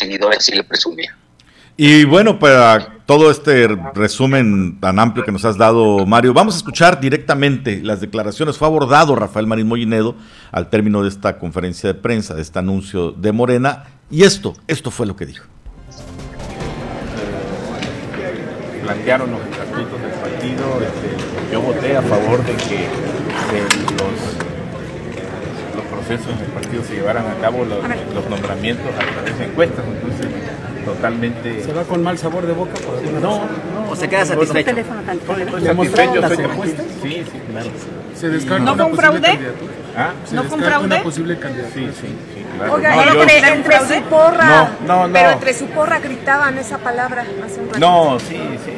seguidores así le presumía. Y bueno, para todo este resumen tan amplio que nos has dado, Mario, vamos a escuchar directamente las declaraciones. Fue abordado Rafael Marín Mollinedo al término de esta conferencia de prensa, de este anuncio de Morena, y esto fue lo que dijo. Plantearon los estatutos del partido, yo voté a favor de que los procesos en el partido se llevaran a cabo, los nombramientos a través de encuestas, entonces totalmente... ¿Se va con mal sabor de boca? No. ¿O se queda satisfecho? Estoy satisfecho, soy tranquilo. Sí, claro. ¿Se descarta ¿No fue un fraude? ¿No fue un fraude? Una posible candidatura. Sí, claro. Oiga, entre su porra, no. Pero entre su porra gritaban esa palabra hace un rato. No, sí,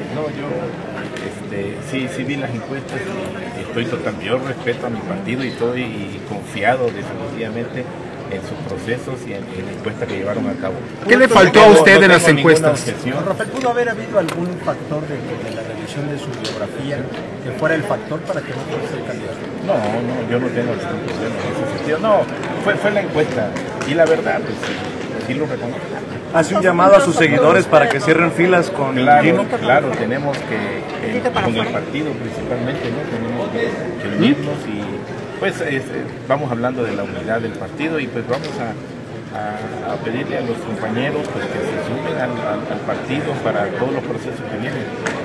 sí vi las encuestas y yo respeto a mi partido y estoy confiado definitivamente en sus procesos y en la encuesta que llevaron a cabo. ¿Qué le faltó a usted en las encuestas? Rafael, ¿pudo haber habido algún factor de la revisión de su biografía que fuera el factor para que no fuera ser candidato? No, yo no tengo ningún problema en ese sentido. No, fue la encuesta y la verdad, pues sí lo reconozco. ¿Hace un llamado a sus seguidores para que cierren filas con Gino? Claro, tenemos que con el partido principalmente, ¿no? Tenemos que unirnos y pues vamos hablando de la unidad del partido y pues vamos a pedirle a los compañeros pues, que se sumen al partido para todos los procesos que vienen.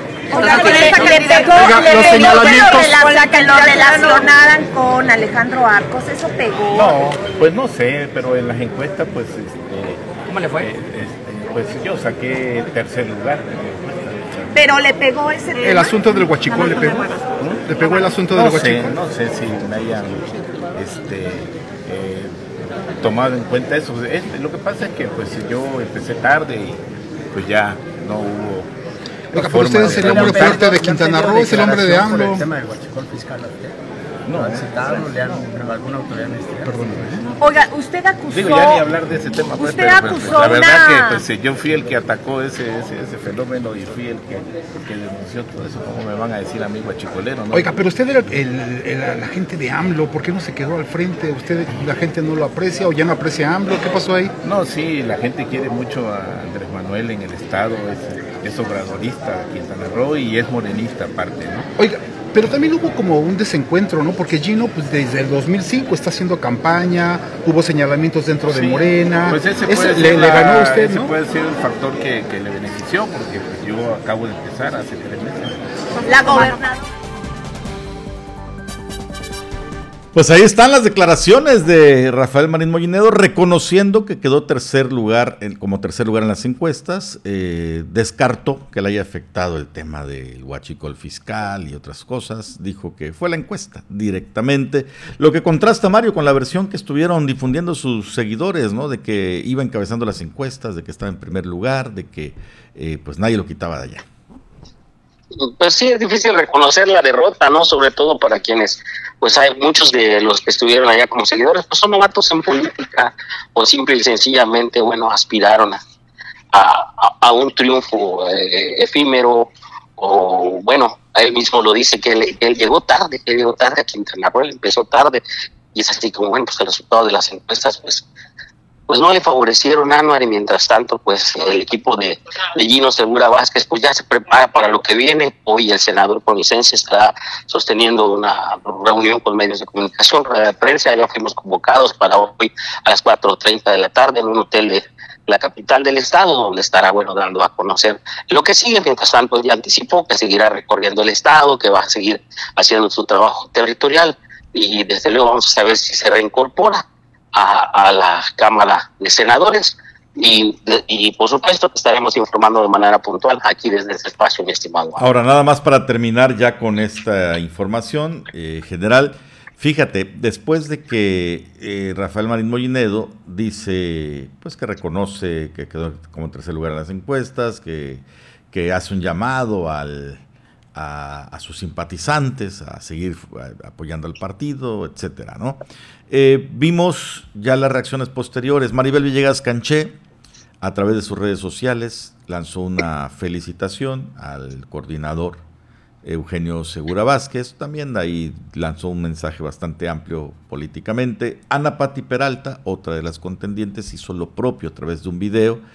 Los señalamientos con la que lo relacionaran con Alejandro Arcos, ¿eso pegó? No, pues no sé, pero en las encuestas pues ¿cómo le fue? Pues yo saqué tercer lugar. Pero le pegó ese tema. ¿El asunto del huachicol le pegó? ¿Le pegó el asunto del huachicol? No sé si me hayan tomado en cuenta eso. Lo que pasa es que pues yo empecé tarde y pues ya no hubo... Lo que por usted es el hombre fuerte de Quintana Roo, es el hombre de AMLO. ¿El tema del huachicol fiscal a usted? ¿No han citado? ¿Le han alguna autoridad ministerial? Perdón. Oiga, usted acusó... Digo, ya ni hablar de ese tema. Usted pero, acusó la verdad que pues, yo fui el que atacó ese fenómeno y fui el que denunció todo eso. ¿Cómo me van a decir a mí guachicolero? ¿No? Oiga, pero usted era la gente de AMLO, ¿por qué no se quedó al frente? ¿Usted, la gente no lo aprecia o ya no aprecia a AMLO? ¿Qué pasó ahí? No, sí, la gente quiere mucho a Andrés Manuel en el estado, es obradorista Quintana Roo y es morenista aparte, ¿no? Oiga, pero también hubo como un desencuentro, ¿no? Porque Gino, pues desde el 2005 está haciendo campaña, hubo señalamientos dentro de Morena. Pues ese le ganó a usted, ¿no? Puede ser el factor que le benefició, porque pues, yo acabo de empezar hace 3 meses. La gobernadora. Pues ahí están las declaraciones de Rafael Marín Mollinedo reconociendo que quedó como tercer lugar en las encuestas, descartó que le haya afectado el tema del huachicol fiscal y otras cosas, dijo que fue la encuesta directamente, lo que contrasta, Mario, con la versión que estuvieron difundiendo sus seguidores, ¿no? De que iba encabezando las encuestas, de que estaba en primer lugar, de que pues nadie lo quitaba de allá. Pues sí, es difícil reconocer la derrota, ¿no? Sobre todo para quienes, pues hay muchos de los que estuvieron allá como seguidores, pues son novatos en política o simple y sencillamente, bueno, aspiraron a un triunfo efímero o, bueno, él mismo lo dice que él llegó tarde a Quintana Roo, él empezó tarde y es así como, bueno, pues el resultado de las encuestas, pues no le favorecieron a Anuar y mientras tanto pues el equipo de Gino Segura Vázquez pues ya se prepara para lo que viene. Hoy el senador Conicense está sosteniendo una reunión con medios de comunicación, rueda de prensa, ya fuimos convocados para hoy a las 4:30 de la tarde en un hotel de la capital del estado, donde estará, bueno, dando a conocer lo que sigue. Mientras tanto ya anticipó que seguirá recorriendo el estado, que va a seguir haciendo su trabajo territorial y desde luego vamos a saber si se reincorpora a la Cámara de Senadores y por supuesto que estaremos informando de manera puntual aquí desde este espacio, mi estimado. Ahora, nada más para terminar ya con esta información general, fíjate, después de que Rafael Marín Mollinedo dice pues que reconoce que quedó como en tercer lugar en las encuestas, que hace un llamado a sus simpatizantes a seguir apoyando al partido, etcétera, ¿no? Vimos ya las reacciones posteriores. Maribel Villegas Canché, a través de sus redes sociales, lanzó una felicitación al coordinador Eugenio Segura Vázquez, también ahí lanzó un mensaje bastante amplio políticamente. Ana Pati Peralta, otra de las contendientes, hizo lo propio a través de un video